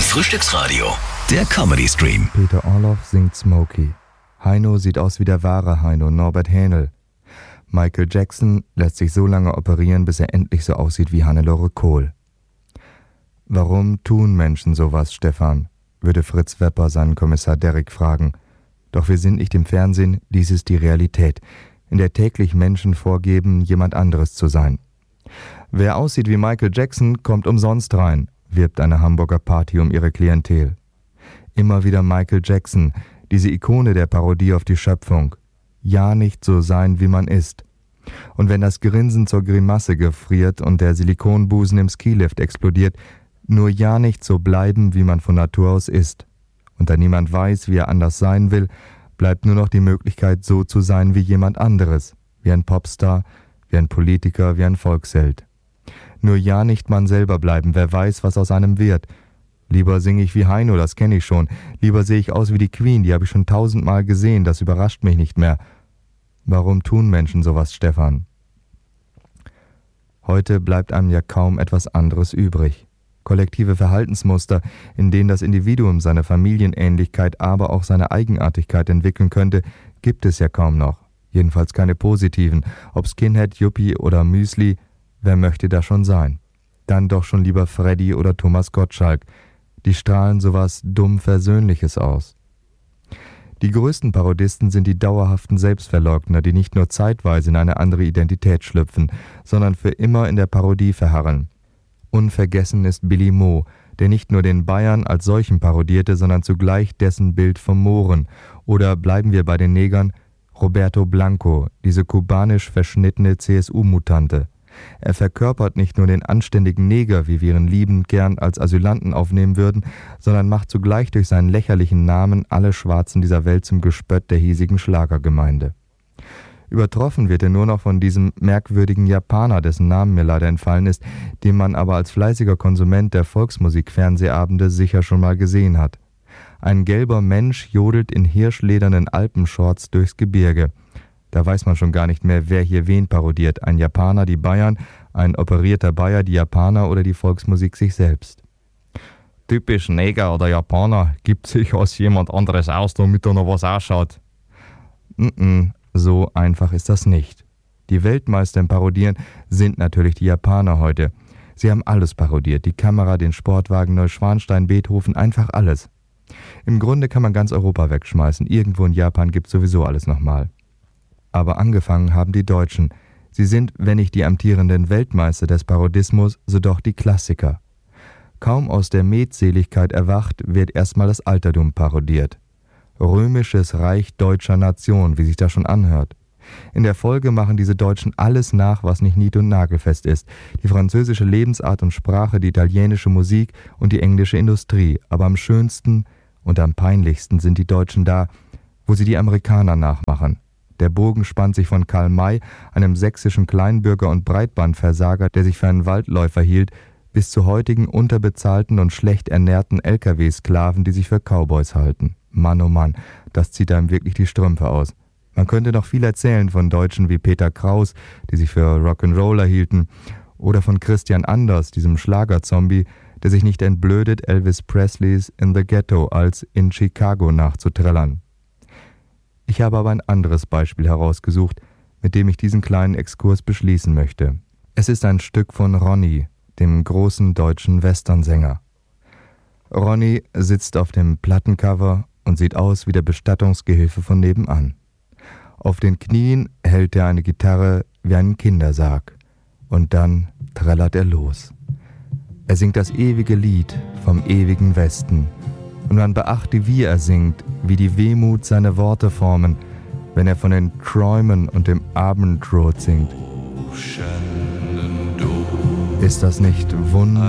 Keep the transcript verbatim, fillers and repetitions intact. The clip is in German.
Frühstücksradio, der Comedy-Stream. Peter Orloff singt Smokey. Heino sieht aus wie der wahre Heino, Norbert Hähnel. Michael Jackson lässt sich so lange operieren, bis er endlich so aussieht wie Hannelore Kohl. Warum tun Menschen sowas, Stefan? Würde Fritz Wepper seinen Kommissar Derrick fragen. Doch wir sind nicht im Fernsehen, dies ist die Realität, in der täglich Menschen vorgeben, jemand anderes zu sein. Wer aussieht wie Michael Jackson, kommt umsonst rein, wirbt eine Hamburger Party um ihre Klientel. Immer wieder Michael Jackson, diese Ikone der Parodie auf die Schöpfung. Ja, nicht so sein, wie man ist. Und wenn das Grinsen zur Grimasse gefriert und der Silikonbusen im Skilift explodiert, nur ja nicht so bleiben, wie man von Natur aus ist. Und da niemand weiß, wie er anders sein will, bleibt nur noch die Möglichkeit, so zu sein wie jemand anderes, wie ein Popstar, wie ein Politiker, wie ein Volksheld. Nur ja nicht man selber bleiben, wer weiß, was aus einem wird. Lieber singe ich wie Heino, das kenne ich schon. Lieber sehe ich aus wie die Queen, die habe ich schon tausendmal gesehen, das überrascht mich nicht mehr. Warum tun Menschen sowas, Stefan? Heute bleibt einem ja kaum etwas anderes übrig. Kollektive Verhaltensmuster, in denen das Individuum seine Familienähnlichkeit, aber auch seine Eigenartigkeit entwickeln könnte, gibt es ja kaum noch. Jedenfalls keine positiven. Ob Skinhead, Yuppie oder Müsli, wer möchte das schon sein? Dann doch schon lieber Freddy oder Thomas Gottschalk. Die strahlen sowas dumm Versöhnliches aus. Die größten Parodisten sind die dauerhaften Selbstverleugner, die nicht nur zeitweise in eine andere Identität schlüpfen, sondern für immer in der Parodie verharren. Unvergessen ist Billy Mo, der nicht nur den Bayern als solchen parodierte, sondern zugleich dessen Bild vom Mohren. Oder bleiben wir bei den Negern, Roberto Blanco, diese kubanisch verschnittene C S U-Mutante. Er verkörpert nicht nur den anständigen Neger, wie wir ihn liebend gern als Asylanten aufnehmen würden, sondern macht zugleich durch seinen lächerlichen Namen alle Schwarzen dieser Welt zum Gespött der hiesigen Schlagergemeinde. Übertroffen wird er nur noch von diesem merkwürdigen Japaner, dessen Namen mir leider entfallen ist, den man aber als fleißiger Konsument der Volksmusik-Fernsehabende sicher schon mal gesehen hat. Ein gelber Mensch jodelt in hirschledernen Alpenshorts durchs Gebirge. Da weiß man schon gar nicht mehr, wer hier wen parodiert. Ein Japaner die Bayern, ein operierter Bayer die Japaner oder die Volksmusik sich selbst. Typisch Neger oder Japaner, gibt sich aus jemand anderes aus, damit er noch was ausschaut. Mm-mm, so einfach ist das nicht. Die Weltmeister im Parodieren sind natürlich die Japaner heute. Sie haben alles parodiert, die Kamera, den Sportwagen, Neuschwanstein, Beethoven, einfach alles. Im Grunde kann man ganz Europa wegschmeißen, irgendwo in Japan gibt sowieso alles nochmal. Aber angefangen haben die Deutschen. Sie sind, wenn nicht die amtierenden Weltmeister des Parodismus, so doch die Klassiker. Kaum aus der Metseligkeit erwacht, wird erstmal das Altertum parodiert. Römisches Reich deutscher Nation, wie sich das schon anhört. In der Folge machen diese Deutschen alles nach, was nicht nied- und nagelfest ist. Die französische Lebensart und Sprache, die italienische Musik und die englische Industrie. Aber am schönsten und am peinlichsten sind die Deutschen da, wo sie die Amerikaner nachmachen. Der Bogen spannt sich von Karl May, einem sächsischen Kleinbürger und Breitbandversager, der sich für einen Waldläufer hielt, bis zu heutigen unterbezahlten und schlecht ernährten L K W-Sklaven, die sich für Cowboys halten. Mann, oh Mann, das zieht einem wirklich die Strümpfe aus. Man könnte noch viel erzählen von Deutschen wie Peter Kraus, die sich für Rock'n'Roller hielten, oder von Christian Anders, diesem Schlagerzombie, der sich nicht entblödet, Elvis Presleys In the Ghetto als In Chicago nachzuträllern. Ich habe aber ein anderes Beispiel herausgesucht, mit dem ich diesen kleinen Exkurs beschließen möchte. Es ist ein Stück von Ronny, dem großen deutschen Westernsänger. Ronny sitzt auf dem Plattencover und sieht aus wie der Bestattungsgehilfe von nebenan. Auf den Knien hält er eine Gitarre wie einen Kindersarg und dann trällert er los. Er singt das ewige Lied vom ewigen Westen. Und man beachte, wie er singt, wie die Wehmut seine Worte formen, wenn er von den Träumen und dem Abendrot singt. Ist das nicht wunderbar?